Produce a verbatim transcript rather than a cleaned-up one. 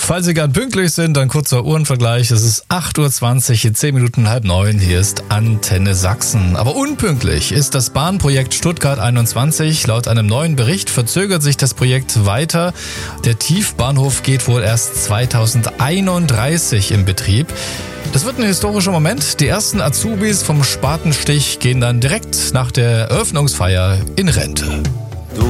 Falls Sie gern pünktlich sind, ein kurzer Uhrenvergleich. Es ist acht Uhr zwanzig, in zehn Minuten halb neun. Hier ist Antenne Sachsen. Aber unpünktlich ist das Bahnprojekt Stuttgart einundzwanzig. Laut einem neuen Bericht verzögert sich das Projekt weiter. Der Tiefbahnhof geht wohl erst zweitausendeinunddreißig in Betrieb. Das wird ein historischer Moment. Die ersten Azubis vom Spatenstich gehen dann direkt nach der Eröffnungsfeier in Rente.